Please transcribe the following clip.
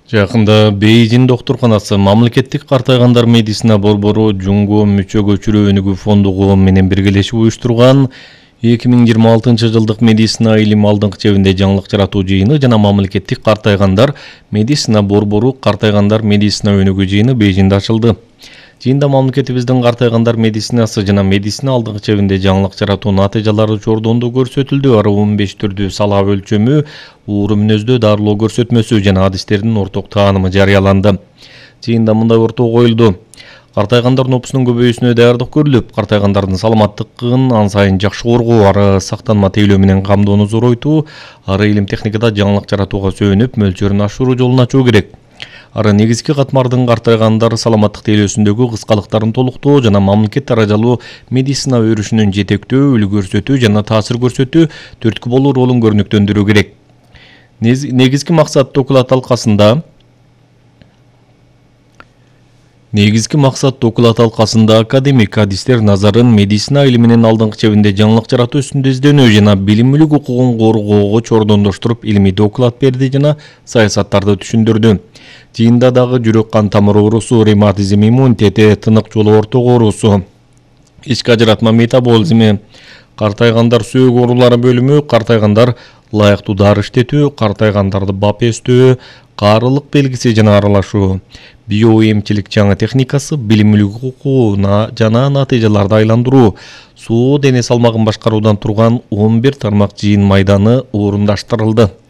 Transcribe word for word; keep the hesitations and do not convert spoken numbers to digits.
Жакында Бейжин доктурканасы мамлекеттик картайгандар медицина борбору Жунго мүчө көчүрүү өнүгүү фондугу менен биргелешип уюштурган эки миң жыйырма алтынчы жылдык медицина илим алдыңкы чебинде жаңылык жаратуу жыйыны жана мамлекеттик картайгандар медицина борбору картайгандар медицина өнүгүү жыйыны Бейжинде ачылды. Жыйында мамлекетибиздин картайгандар медицинасы жана медицина алдыңкы чебинде жаңылык жаратуу натыйжалары чордондо көрсөтүлдү. Ары он беш түрдүү салаа өлчөмү, ууру мүнөздө дарылоо көрсөтмөсү жана адистердин орток таанымы жарыяланды. Жыйында мындай ортого коюлду. Картайгандар нопусунун көбөйүүсүнө даярдык көрүлүп, картайгандардын саламаттыгын ан сайын жакшы коргоо, ары сактанма тейлөө менен камдоону зоройтуу, ары илим техникада жаңылык жаратууга сөөнүп, мөлчөрүн ашыруу жолун ачуу керек. Ары негизги катмардын картайгандар саламаттык тейлөөсүндөгү кыскалыктарын толуктоо жана мамлекет даражалуу медицина өрүшүнүн жетектөө, үлгү көрсөтүү жана таасир көрсөтүү түрткү болуу ролун көрнөктөндүрүү керек. Негизги максат доклад талкасында Негизги максат доклад талкасында академик адистер назарын медицина илиминин алдыңкы чебинде жаңылык жаратуу үстүндө изденүү жана билимилик укугун коргоого чордондоштуруп илимий доклад берди жана саясаттарды түшүндүрдү. Жыйында дагы жүрөк кан тамыр оорусу, ревматизм, иммунитети, тынык жолу орток оорусу, ички ажыратма метаболизми, картайгандар сөөк оорулары бөлүмү, картайгандар ылайыктуу дары иштетүү, картайгандарды бап эстөө, каарылык белгиси жана аралашуу, биоэмчилик жаңы техникасы, билимилик укуу жана натыйжаларды айландыруу, суу дене салмагын башкаруудан турган он бир тармак жыйын майданы орундаштырылды.